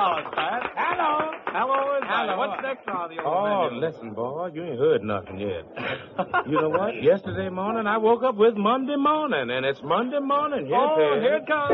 Hello, Pat. Hello. Hello, Hello. What's next on the old Oh, menu? listen, boy, you ain't heard nothing yet. You know what? Yesterday morning, I woke up with Monday morning, and it's Monday morning. Yes, Oh, here it comes.